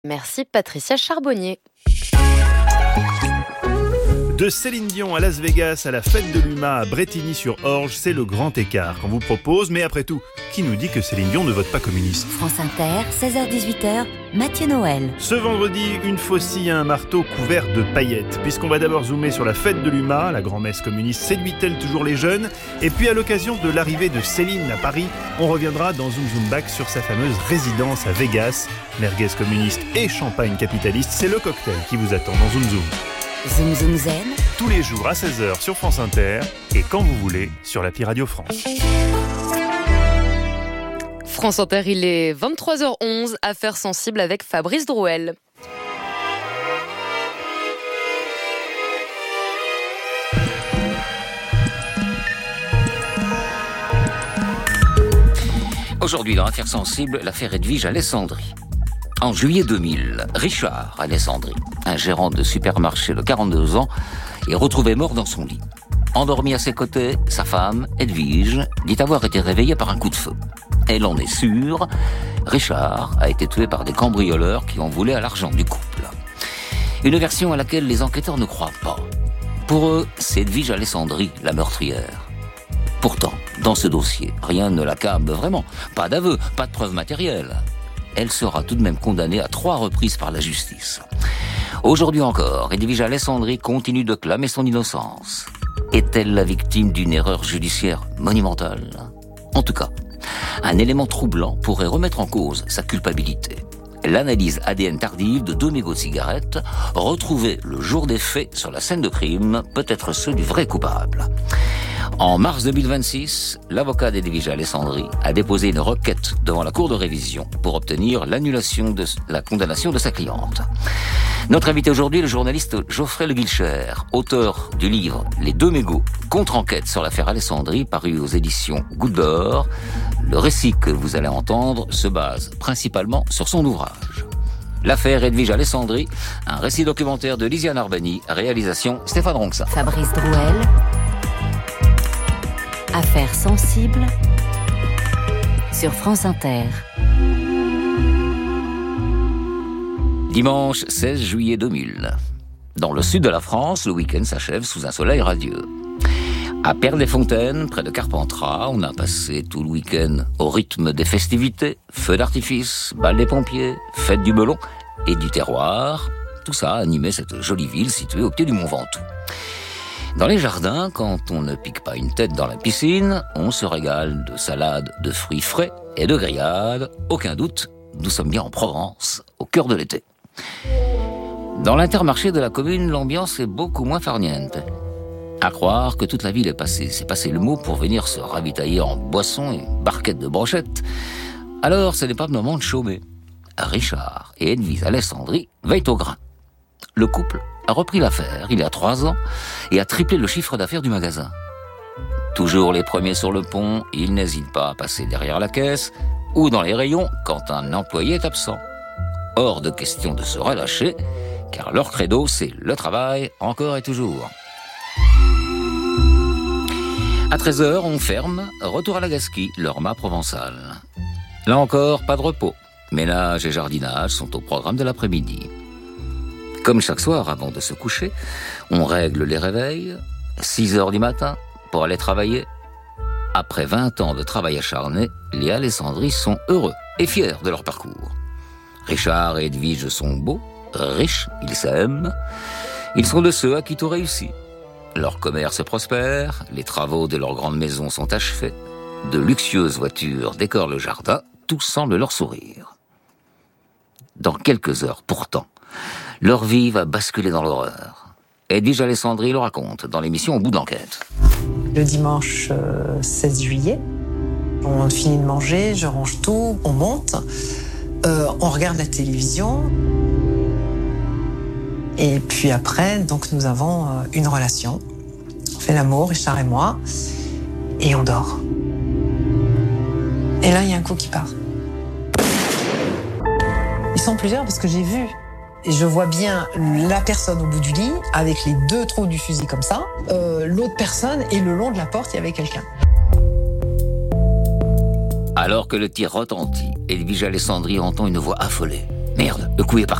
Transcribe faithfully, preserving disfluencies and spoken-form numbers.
Merci Patricia Charbonnier. De Céline Dion à Las Vegas à la fête de l'U M A à Brétigny-sur-Orge, c'est le grand écart qu'on vous propose. Mais après tout, qui nous dit que Céline Dion ne vote pas communiste ? France Inter, seize heures dix-huit heures, Mathieu Noël. Ce vendredi, une faucille à un marteau couvert de paillettes. Puisqu'on va d'abord zoomer sur la fête de l'U M A, la grand-messe communiste séduit-elle toujours les jeunes ? Et puis à l'occasion de l'arrivée de Céline à Paris, on reviendra dans Zoom Zoom Back sur sa fameuse résidence à Vegas. Merguez communiste et champagne capitaliste, c'est le cocktail qui vous attend dans Zoom Zoom. Zoom Zoom Zen. Tous les jours à seize heures sur France Inter et quand vous voulez sur l'appli Radio France. France Inter, il est vingt-trois heures onze, affaires sensibles avec Fabrice Drouel. Aujourd'hui, dans Affaires sensibles, l'affaire Edwige Alessandri. En juillet deux mille, Richard Alessandri, un gérant de supermarché de quarante-deux ans, est retrouvé mort dans son lit. Endormi à ses côtés, sa femme, Edwige, dit avoir été réveillée par un coup de feu. Elle en est sûre, Richard a été tué par des cambrioleurs qui en voulaient à l'argent du couple. Une version à laquelle les enquêteurs ne croient pas. Pour eux, c'est Edwige Alessandri, la meurtrière. Pourtant, dans ce dossier, rien ne l'accable vraiment. Pas d'aveu, pas de preuves matérielles. Elle sera tout de même condamnée à trois reprises par la justice. Aujourd'hui encore, Edwige Alessandri continue de clamer son innocence. Est-elle la victime d'une erreur judiciaire monumentale ? En tout cas, un élément troublant pourrait remettre en cause sa culpabilité. L'analyse A D N tardive de deux mégots de cigarettes, retrouvés le jour des faits sur la scène de crime, peut être ceux du vrai coupable. En mars deux mille vingt-six, l'avocat d'Edwige Alessandri a déposé une requête devant la Cour de révision pour obtenir l'annulation de la condamnation de sa cliente. Notre invité aujourd'hui, le journaliste Geoffrey Le Guilcher, auteur du livre « Les deux mégots, contre-enquête sur l'affaire Alessandri » paru aux éditions Goutte d'Or. Le récit que vous allez entendre se base principalement sur son ouvrage. L'affaire Edwige Alessandri, un récit documentaire de Lisiane Arbani, réalisation Stéphane Ronxa. Fabrice Drouel. Affaires sensibles sur France Inter. Dimanche seize juillet deux mille. Dans le sud de la France, le week-end s'achève sous un soleil radieux. À Perles-les-Fontaines, près de Carpentras, on a passé tout le week-end au rythme des festivités, feux d'artifice, bal des pompiers, fête du melon et du terroir. Tout ça animait cette jolie ville située au pied du Mont Ventoux. Dans les jardins, quand on ne pique pas une tête dans la piscine, on se régale de salades de fruits frais et de grillades. Aucun doute, nous sommes bien en Provence, au cœur de l'été. Dans l'intermarché de la commune, l'ambiance est beaucoup moins farniente. À croire que toute la ville est passée, c'est passé le mot pour venir se ravitailler en boissons et barquettes de brochettes. Alors, ce n'est pas le moment de chômer. Richard et Edwige Alessandri veillent au grain. Le couple a repris l'affaire il y a trois ans et a triplé le chiffre d'affaires du magasin. Toujours les premiers sur le pont, ils n'hésitent pas à passer derrière la caisse ou dans les rayons quand un employé est absent. Hors de question de se relâcher, car leur credo, c'est le travail, encore et toujours. À treize heures, on ferme, retour à la Gasquie, leur mât provençal. Là encore, pas de repos. Ménage et jardinage sont au programme de l'après-midi. Comme chaque soir, avant de se coucher, on règle les réveils, six heures du matin, pour aller travailler. Après vingt ans de travail acharné, les Alessandri sont heureux et fiers de leur parcours. Richard et Edwige sont beaux, riches, ils s'aiment. Ils sont de ceux à qui tout réussit. Leur commerce prospère, les travaux de leur grande maison sont achevés, de luxueuses voitures décorent le jardin, tout semble leur sourire. Dans quelques heures, pourtant, leur vie va basculer dans l'horreur. Edwige Alessandri le raconte dans l'émission Au bout de l'enquête. Le dimanche euh, seize juillet, on finit de manger, je range tout, on monte, euh, on regarde la télévision. Et puis après, donc nous avons euh, une relation. On fait l'amour, Richard et moi, et on dort. Et là, il y a un coup qui part. Ils sont plusieurs parce que j'ai vu. Et je vois bien la personne au bout du lit, avec les deux trous du fusil comme ça. Euh, l'autre personne, et le long de la porte, il y avait quelqu'un. Alors que le tir retentit, Edwige Alessandri entend une voix affolée. Merde, le coup est parti.